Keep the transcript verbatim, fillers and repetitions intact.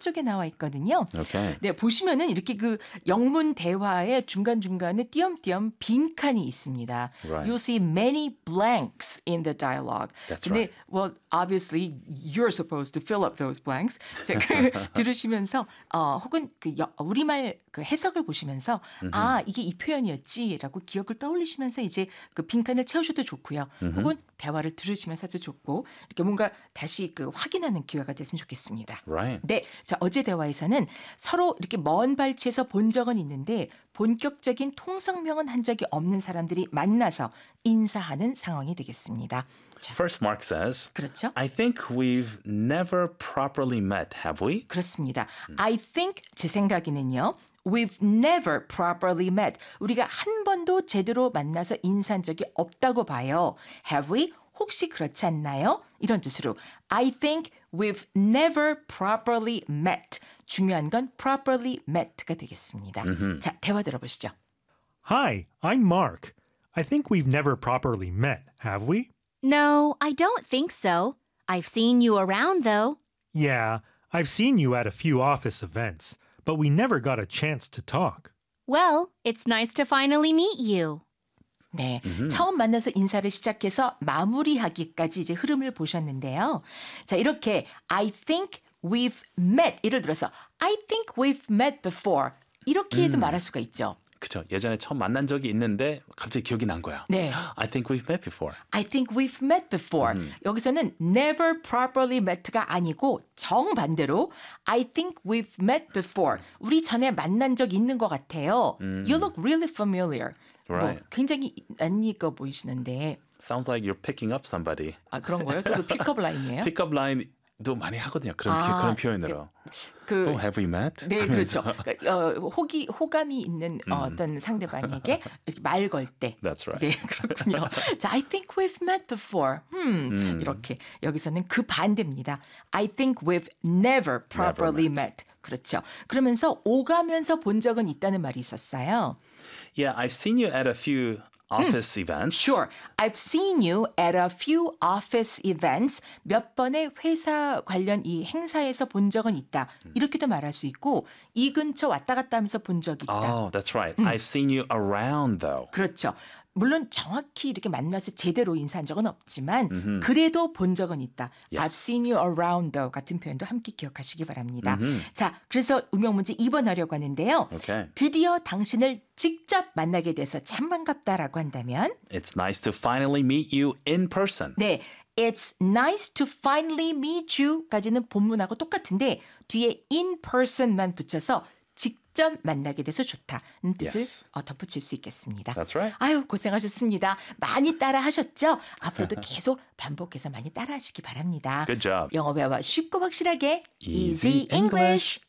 쪽에 나와 있거든요. Okay. 네, 보시면은 이렇게 그 영문 대화의 중간중간에 띄엄띄엄 빈칸이 있습니다. Right. You'll see many blanks in the dialogue. That's 근데 right. well, obviously you're supposed to fill up those blanks. 자, 그 들으시면서 어, 혹은 그 여, 우리말 그 해석을 보시면서 아, 이게 이 표현이었지라고 기억을 떠올리시면서 이제 그 빈칸을 채우셔도 좋고요. 혹은 대화를 들으시면서도 좋고 이렇게 뭔가 다시 그 확인하는 기회가 됐으면 좋겠습니다. Right. 네, 자 어제 대화에서는 서로 이렇게 먼 발치에서 본 적은 있는데 본격적인 통성명은 한 적이 없는 사람들이 만나서 인사하는 상황이 되겠습니다. 자, First, Mark says, 그렇죠? I think we've never properly met, have we? 그렇습니다. I think 제 생각에는요. We've never properly met. 우리가 한 번도 제대로 만나서 인사한 적이 없다고 봐요. Have we? 혹시 그렇지 않나요? 이런 뜻으로 I think we've never properly met. 중요한 건 properly met가 되겠습니다. 자, 대화 들어보시죠. Hi, I'm Mark. I think we've never properly met, have we? No, I don't think so. I've seen you around, though. Yeah, I've seen you at a few office events, but we never got a chance to talk. Well, it's nice to finally meet you. 네, 처음 만나서 인사를 시작해서 마무리하기까지 이제 흐름을 보셨는데요. 자, 이렇게 I think we've met 예를 들어서 I think we've met before 이렇게 해도 말할 수가 있죠. 그죠. 예전에 처음 만난 적이 있는데 갑자기 기억이 난 거야. 네. I think we've met before. I think we've met before. 여기서는 never properly met가 아니고 정반대로 I think we've met before. 우리 전에 만난 적 있는 것 같아요. You look really familiar. Right. 뭐 굉장히 낯익어 보이시는데 Sounds like you're picking up somebody. 아 그런 거예요? 또 그 픽업 라인이에요? 픽업 라인도 많이 하거든요. 그런, 아, 그런 표현으로. 그 Oh, have we met? 네, 하면서. 그렇죠. 그러니까, 어, 호기, 호감이 있는 어, 어떤 상대방에게 이렇게 말 걸 때. That's right. 네, 그렇군요. 자, I think we've met before. 음, 음. 이렇게 여기서는 그 반대입니다. I think we've never properly Never met. 그렇죠. 그러면서 오가면서 본 적은 있다는 말이 있었어요. Yeah, I've seen you at a few office events. Sure. I've seen you at a few office events. 몇 번의 회사 관련 이 행사에서 본 적은 있다. 이렇게도 말할 수 있고 이 근처 왔다 갔다 하면서 본 적이 있다. Oh, that's right. I've seen you around though. 그렇죠. 물론 정확히 이렇게 만나서 제대로 인사한 적은 없지만 그래도 본 적은 있다. Yes. I've seen you around though 같은 표현도 함께 기억하시기 바랍니다. 자, 그래서 응용 문제 이 번 하려고 하는데요. Okay. 드디어 당신을 직접 만나게 돼서 참 반갑다라고 한다면 It's nice to finally meet you in person. 네, It's nice to finally meet you까지는 본문하고 똑같은데 뒤에 in person만 붙여서 직접 만나게 돼서 좋다는 뜻을 Yes. 어, 덧붙일 수 있겠습니다. That's right. 아유 고생하셨습니다. 많이 따라 하셨죠? 앞으로도 계속 반복해서 많이 따라 하시기 바랍니다. Good job. 영어 배워 쉽고 확실하게 Easy Easy English.